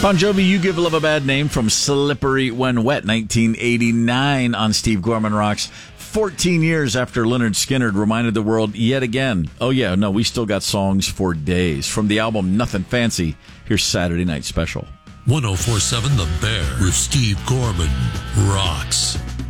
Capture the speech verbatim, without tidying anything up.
Bon Jovi, You Give Love a Bad Name from Slippery When Wet, nineteen eighty-nine on Steve Gorman Rocks. fourteen years after Leonard Skinner reminded the world yet again, oh yeah, no, we still got songs for days. From the album Nothing Fancy, here's Saturday Night Special. ten forty-seven The Bear with Steve Gorman Rocks.